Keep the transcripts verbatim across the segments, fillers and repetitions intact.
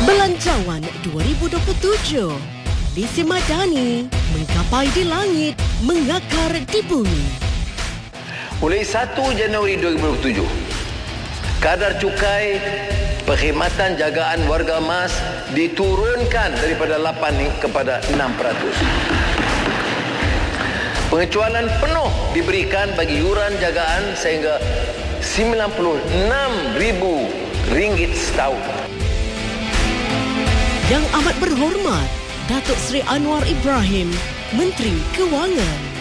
Belanjawan dua ribu dua puluh tujuh. Lise Madani menggapai di langit, mengakar di bumi. Mulai satu Januari dua ribu dua puluh tujuh, kadar cukai perkhidmatan jagaan warga emas diturunkan daripada lapan kepada enam peratus. Pengecualian penuh diberikan bagi yuran jagaan sehingga sembilan puluh enam ribu ringgit setahun. Yang amat berhormat, Datuk Seri Anwar Ibrahim, Menteri Kewangan.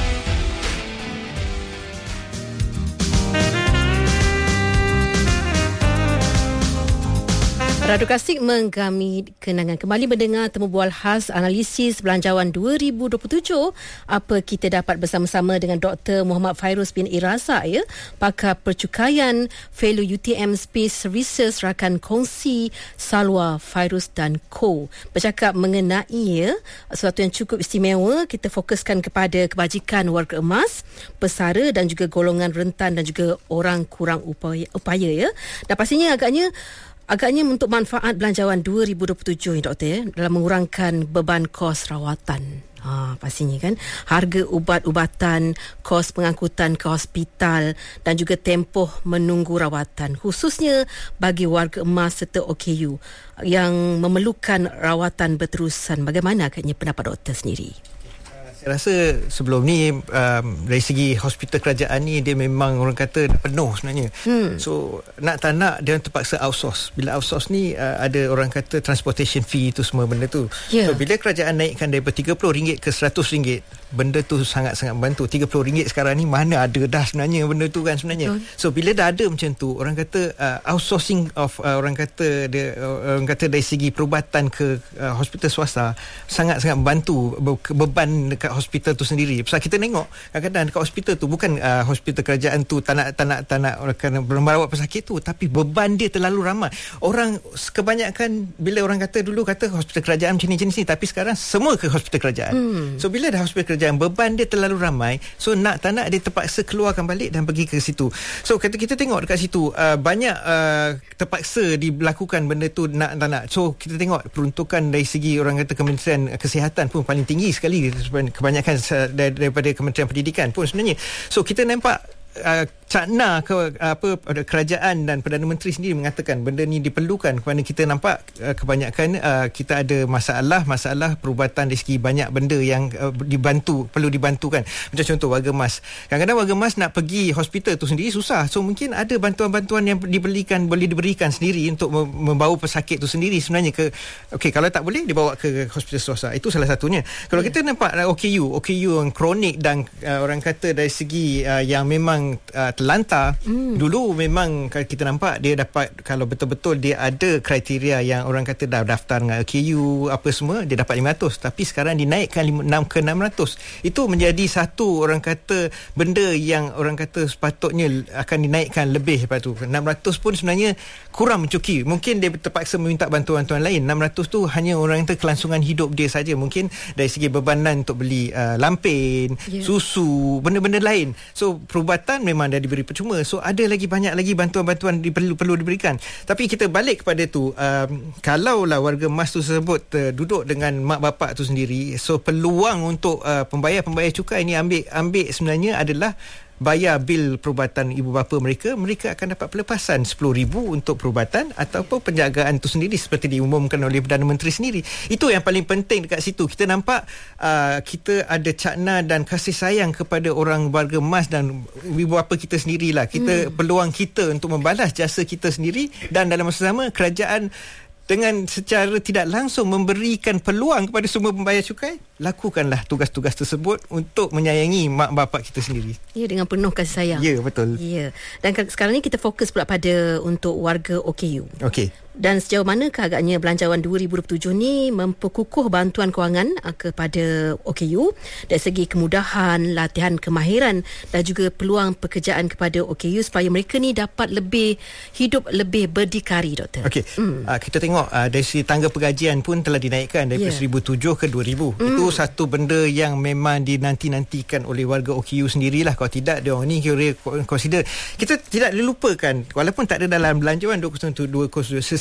Radio Klasik menggami kenangan kembali mendengar temu bual khas analisis belanjawan dua ribu dua puluh tujuh. Apa kita dapat bersama-sama dengan Doktor Muhammad Fairuz bin Iraza, ya, pakar percukaian, Fellow U T M Space Services, rakan kongsi Salwa Fairuz dan Co. Bercakap mengenai, ya, sesuatu yang cukup istimewa. Kita fokuskan kepada kebajikan warga emas, pesara dan juga golongan rentan dan juga orang kurang upaya, upaya ya. Dan pastinya agaknya Agaknya untuk manfaat belanjawan dua ribu dua puluh tujuh, ya, Doktor, ya, dalam mengurangkan beban kos rawatan. Ha, pastinya kan, harga ubat-ubatan, kos pengangkutan ke hospital dan juga tempoh menunggu rawatan, khususnya bagi warga emas serta O K U yang memerlukan rawatan berterusan. Bagaimana agaknya pendapat doktor sendiri? Saya rasa sebelum ni um, dari segi hospital kerajaan ni dia memang orang kata penuh sebenarnya. Hmm. So nak tak nak dia terpaksa outsource. Bila outsource ni uh, ada orang kata transportation fee tu semua benda tu. Yeah. So bila kerajaan naikkan daripada tiga puluh ringgit ke seratus ringgit, benda tu sangat-sangat membantu. tiga puluh ringgit sekarang ni mana ada dah sebenarnya benda tu kan sebenarnya. Betul. So bila dah ada macam tu, orang kata uh, outsourcing of uh, orang kata dia uh, orang kata dari segi perubatan ke uh, hospital swasta sangat-sangat membantu be- beban dekat hospital tu sendiri. Pasal kita tengok kadang-kadang dekat hospital tu bukan uh, hospital kerajaan tu tak nak tak nak tak nak orang merawat pesakit tu, tapi beban dia terlalu ramai. Orang kebanyakan bila orang kata dulu kata hospital kerajaan macam ni macam ni, tapi sekarang semua ke hospital kerajaan. Hmm. So bila dah hospital kerajaan beban dia terlalu ramai, so nak tak nak dia terpaksa keluarkan balik dan pergi ke situ. So kata kita tengok dekat situ uh, banyak uh, terpaksa dilakukan benda tu nak tak nak. So kita tengok peruntukan dari segi orang kata Kementerian Kesihatan pun paling tinggi sekali kebanyakan daripada Kementerian Pendidikan pun sebenarnya. So kita nampak uh, cakna ke apa kerajaan dan Perdana Menteri sendiri mengatakan benda ni diperlukan kerana kita nampak uh, kebanyakan uh, kita ada masalah masalah perubatan dari segi banyak benda yang uh, dibantu perlu dibantukan. Macam contoh warga emas. Kadang-kadang warga emas nak pergi hospital tu sendiri susah. So mungkin ada bantuan-bantuan yang diberikan boleh diberikan sendiri untuk membawa pesakit tu sendiri sebenarnya ke okey, kalau tak boleh dibawa ke hospital swasta. Itu salah satunya. Kalau yeah. kita nampak uh, O K U, O K U yang kronik dan uh, orang kata dari segi uh, yang memang uh, terlantar, hmm. dulu memang kita nampak dia dapat, kalau betul-betul dia ada kriteria yang orang kata dah daftar dengan K U apa semua, dia dapat lima ratus, tapi sekarang dinaikkan enam ke enam ratus. Itu menjadi satu orang kata benda yang orang kata sepatutnya akan dinaikkan lebih daripada tu. enam ratus pun sebenarnya kurang mencukupi. Mungkin dia terpaksa meminta bantuan-bantuan lain. enam ratus tu hanya orang kata kelangsungan hidup dia saja. Mungkin dari segi bebanan untuk beli uh, lampin, yeah. susu, benda-benda lain. So perubatan memang dah diberi percuma. So ada lagi banyak lagi bantuan-bantuan diperlu, perlu diberikan. Tapi kita balik kepada tu, um, kalaulah warga emas tu tersebut uh, duduk dengan mak bapak tu sendiri, so peluang untuk uh, pembayar-pembayar cukai ni ambil ambil sebenarnya adalah bayar bil perubatan ibu bapa mereka. Mereka akan dapat pelepasan sepuluh ribu untuk perubatan ataupun penjagaan itu sendiri seperti diumumkan oleh Perdana Menteri sendiri. Itu yang paling penting dekat situ. Kita nampak uh, kita ada cakna dan kasih sayang kepada orang warga emas dan ibu bapa kita sendirilah. Kita hmm. peluang kita untuk membalas jasa kita sendiri, dan dalam masa sama kerajaan dengan secara tidak langsung memberikan peluang kepada semua pembayar cukai, lakukanlah tugas-tugas tersebut untuk menyayangi mak bapak kita sendiri. Ya, dengan penuh kasih sayang. Ya, betul. Ya. Dan sekarang ni kita fokus pula pada untuk warga O K U. Okey. Dan sejauh manakah agaknya belanjawan dua ribu dua puluh tujuh ni memperkukuh bantuan kewangan kepada O K U dari segi kemudahan, latihan kemahiran dan juga peluang pekerjaan kepada O K U supaya mereka ni dapat lebih hidup lebih berdikari, doktor? Okey. Hmm. Uh, kita tengok uh, dari segi tangga pegajian pun telah dinaikkan daripada yeah. seribu tujuh ke dua ribu. Hmm. Itu satu benda yang memang dinanti-nantikan oleh warga O K U sendirilah. Kalau tidak, dia orang ni kira consider. Kita tidak dilupakan, walaupun tak ada dalam belanjawan dua ribu dua puluh tujuh,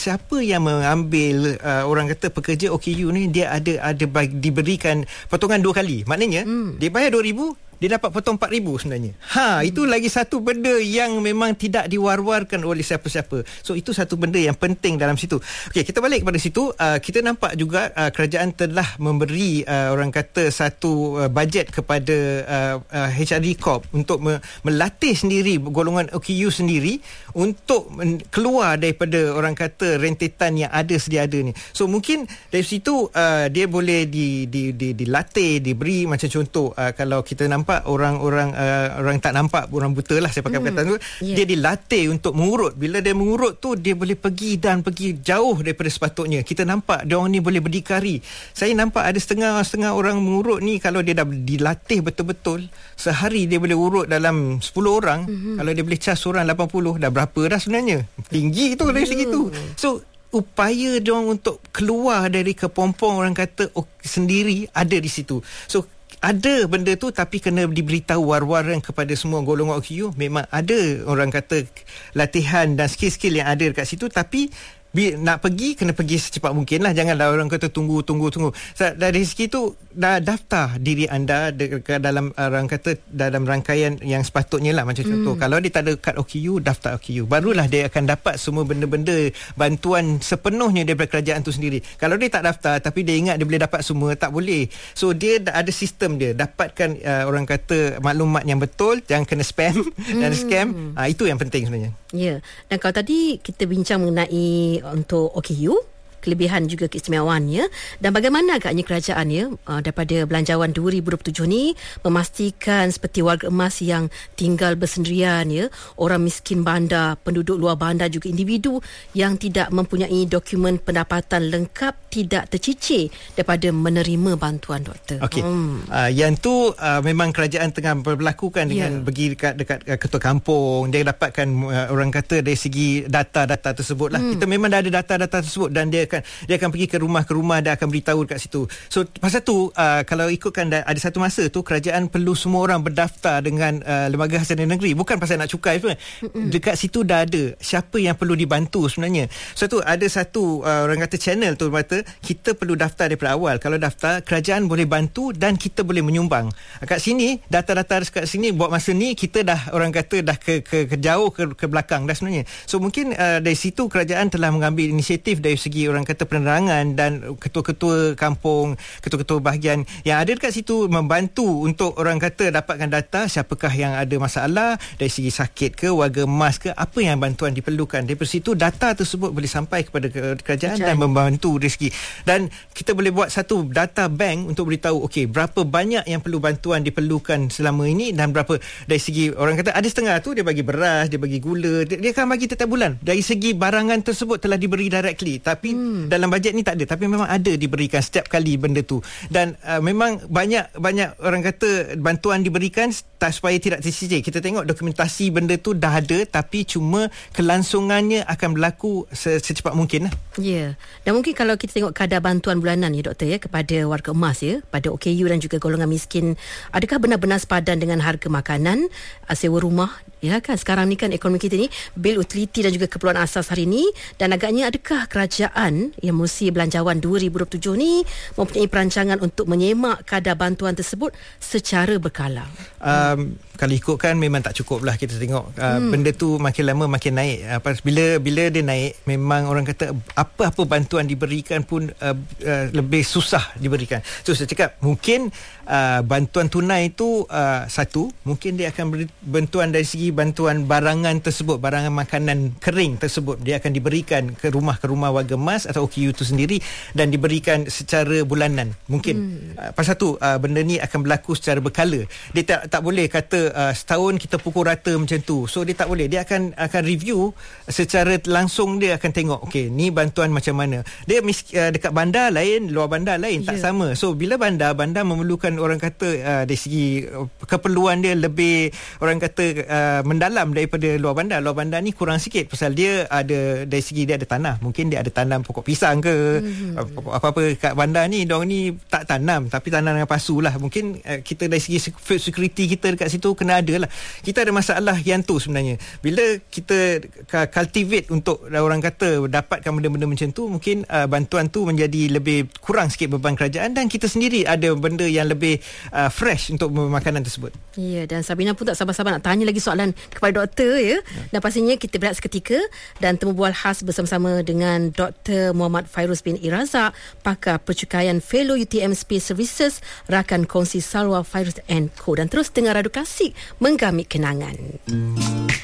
siapa yang mengambil uh, orang kata pekerja O K U ni, dia ada ada bagi, diberikan potongan dua kali. Maknanya hmm. dia bayar dua ribu, dia dapat potong empat ribu sebenarnya. Ha, itu lagi satu benda yang memang tidak diwar-warkan oleh siapa-siapa. So itu satu benda yang penting dalam situ. Okey, kita balik kepada situ. Uh, kita nampak juga uh, kerajaan telah memberi uh, orang kata satu uh, bajet kepada uh, uh, H R D Corp untuk me- melatih sendiri golongan O K U sendiri untuk men- keluar daripada orang kata rentetan yang ada sedia ada ni. So mungkin dari situ uh, dia boleh di, di, di, dilatih, diberi macam contoh uh, kalau kita nampak orang-orang uh, orang tak nampak, orang buta lah saya pakai hmm. perkataan tu, yeah. dia dilatih untuk mengurut. Bila dia mengurut tu, dia boleh pergi dan pergi jauh daripada sepatutnya. Kita nampak dia orang ni boleh berdikari. Saya nampak ada setengah-setengah orang mengurut ni, kalau dia dah dilatih betul-betul, sehari dia boleh urut dalam sepuluh orang. Mm-hmm. Kalau dia boleh cas orang lapan puluh, dah berapa dah sebenarnya? Tinggi tu dari segi tu. So upaya dia orang untuk keluar dari kepompong orang kata oh, sendiri ada di situ. So ada benda tu, tapi kena diberitahu war-waran kepada semua golongan O K U. Memang ada orang kata latihan dan skill-skill yang ada dekat situ, tapi nak pergi, kena pergi secepat mungkin lah. Janganlah orang kata tunggu, tunggu, tunggu. Dari segi tu, dah daftar diri anda dekat dalam orang kata dalam rangkaian yang sepatutnya lah. Macam hmm. contoh, kalau dia tak ada kad O K U, daftar O K U. Barulah dia akan dapat semua benda-benda bantuan sepenuhnya daripada kerajaan tu sendiri. Kalau dia tak daftar, tapi dia ingat dia boleh dapat semua, tak boleh. So, dia ada sistem dia. Dapatkan uh, orang kata maklumat yang betul, jangan kena spam hmm. dan scam. Uh, itu yang penting sebenarnya. Ya, yeah. Dan kalau tadi kita bincang mengenai untuk O K U, kelebihan juga keistimewaannya, dan bagaimana agaknya kerajaan ya uh, daripada belanjawan dua ribu dua puluh tujuh ni memastikan seperti warga emas yang tinggal bersendirian ya, orang miskin bandar, penduduk luar bandar, juga individu yang tidak mempunyai dokumen pendapatan lengkap tidak tercicir daripada menerima bantuan, doktor. Okey. Hmm. Uh, yang tu uh, memang kerajaan tengah berlakukan dengan yeah. pergi dekat dekat uh, ketua kampung, dia dapatkan uh, orang kata dari segi data-data tersebut lah. Hmm. Kita memang dah ada data-data tersebut, dan dia akan dia akan pergi ke rumah ke rumah, dia akan beritahu dekat situ. So pasal tu uh, kalau ikutkan ada satu masa tu kerajaan perlu semua orang berdaftar dengan uh, Lembaga Hazanah Negeri, bukan pasal nak cukai pun. Mm-mm. Dekat situ dah ada siapa yang perlu dibantu sebenarnya. So tu ada satu uh, orang kata channel tu, kata kita perlu daftar daripada awal. Kalau daftar, kerajaan boleh bantu dan kita boleh menyumbang. Kat sini data-data dekat sini buat masa ni kita dah orang kata dah ke ke, ke jauh ke, ke belakang dah sebenarnya. So mungkin uh, dari situ kerajaan telah mengambil inisiatif dari segi orang kata penerangan, dan ketua-ketua kampung, ketua-ketua bahagian yang ada dekat situ membantu untuk orang kata dapatkan data siapakah yang ada masalah dari segi sakit ke, warga emas ke, apa yang bantuan diperlukan. Dari situ data tersebut boleh sampai kepada kerajaan Macam. dan membantu dari segi, dan kita boleh buat satu data bank untuk beritahu okey berapa banyak yang perlu bantuan diperlukan selama ini, dan berapa dari segi orang kata ada setengah tu dia bagi beras, dia bagi gula, dia, dia akan bagi setiap bulan. Dari segi barangan tersebut telah diberi directly, tapi hmm. dalam bajet ni tak ada, tapi memang ada diberikan setiap kali benda tu. Dan uh, memang banyak banyak orang kata bantuan diberikan tak supaya tidak tercicir. Kita tengok dokumentasi benda tu dah ada, tapi cuma kelangsungannya akan berlaku secepat mungkin lah. Ya. Yeah. Dan mungkin kalau kita tengok kadar bantuan bulanan ya doktor ya kepada warga emas ya, pada O K U dan juga golongan miskin, adakah benar-benar sepadan dengan harga makanan, sewa rumah? Ya kan sekarang ni kan ekonomi kita ni, bil utiliti dan juga keperluan asas hari ni, dan agaknya adakah kerajaan yang mengurusi belanjawan dua ribu dua puluh tujuh ni mempunyai perancangan untuk menyemak kadar bantuan tersebut secara berkala? Um, kalau ikutkan memang tak cukup lah. Kita tengok uh, hmm. benda tu makin lama makin naik. Uh, bila bila dia naik, memang orang kata apa-apa bantuan diberikan pun uh, uh, lebih susah diberikan. So saya cakap mungkin uh, bantuan tunai itu uh, satu, mungkin dia akan beri bantuan dari segi bantuan barangan tersebut, barangan makanan kering tersebut, dia akan diberikan ke rumah ke rumah warga emas atau O K U itu sendiri, dan diberikan secara bulanan mungkin. hmm. uh, pasal tu uh, benda ni akan berlaku secara berkala. Dia tak tak boleh kata uh, setahun kita pukul rata macam tu. So dia tak boleh, dia akan akan review secara langsung. Dia akan tengok okey ni bantuan macam mana. Dia mis, uh, dekat bandar lain, luar bandar lain, yeah. tak sama. So bila bandar bandar memerlukan orang kata uh, dari segi uh, keperluan dia lebih orang kata uh, uh, mendalam daripada luar bandar. Luar bandar ni kurang sikit pasal dia ada dari segi dia ada tanah. Mungkin dia ada tanam pokok pisang ke mm-hmm. pokok apa-apa kat bandar ni diorang ni tak tanam tapi tanam dengan pasu lah. Mungkin uh, kita dari segi food security kita dekat situ kena ada lah. Kita ada masalah yang tu sebenarnya. Bila kita cultivate untuk orang kata dapatkan benda-benda macam tu, mungkin uh, bantuan tu menjadi lebih kurang sikit beban kerajaan dan kita sendiri ada benda yang lebih uh, fresh untuk makanan tersebut. Ya, dan Sabina pun tak sabar-sabar nak tanya lagi soalan kepada doktor ya. ya. Dan pastinya kita berehat seketika dan temu bual khas bersama-sama dengan Doktor Muhammad Fairuz bin Irazak, pakar percukaian Fellow U T M Space Services, rakan kongsi Salwa Fairuz and Co. Dan terus dengar Radu Klasik, menggamit kenangan.